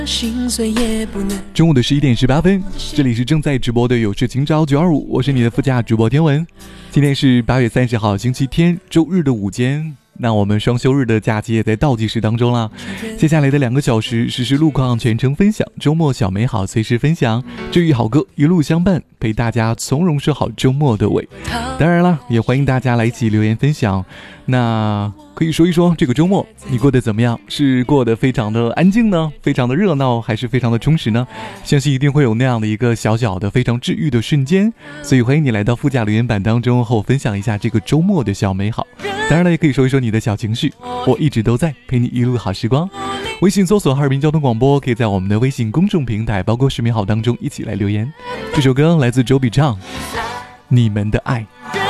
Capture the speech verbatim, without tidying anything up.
中午的十一点十八分，这里是正在直播的有事情找九二五，我是你的副驾主播天文。今天是八月三十号星期天，周日的午间，那我们双休日的假期也在倒计时当中了。接下来的两个小时，实时路况全程分享，周末小美好随时分享，治愈好歌一路相伴，陪大家从容说好周末的尾。当然了，也欢迎大家来一起留言分享。那可以说一说这个周末你过得怎么样？是过得非常的安静呢，非常的热闹，还是非常的充实呢？相信一定会有那样的一个小小的非常治愈的瞬间，所以欢迎你来到副驾留言板当中和我分享一下这个周末的小美好。当然了，也可以说一说你的小情绪，我一直都在陪你一路好时光。微信搜索哈尔滨交通广播，可以在我们的微信公众平台包括视频号当中一起来留言。这首歌来自周笔畅，你们的爱。